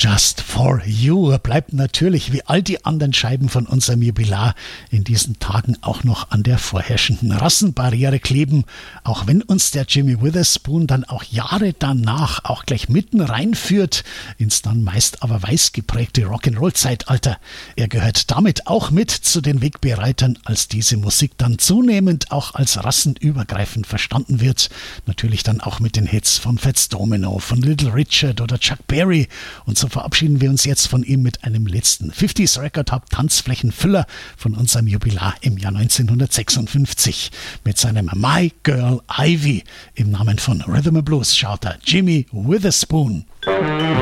Just for You bleibt natürlich wie all die anderen Scheiben von unserem Jubilar in diesen Tagen auch noch an der vorherrschenden Rassenbarriere kleben, auch wenn uns der Jimmy Witherspoon dann auch Jahre danach auch gleich mitten reinführt ins dann meist aber weiß geprägte Rock'n'Roll-Zeitalter. Er gehört damit auch mit zu den Wegbereitern, als diese Musik dann zunehmend auch als rassenübergreifend verstanden wird. Natürlich dann auch mit den Hits von Fats Domino, von Little Richard oder Chuck Berry. Und so verabschieden wir uns jetzt von ihm mit einem letzten 50s Record Hub Tanzflächenfüller von unserem Jubilar im Jahr 1956 mit seinem My Girl Ivy im Namen von Rhythm and Blues Shouter Jimmy Witherspoon.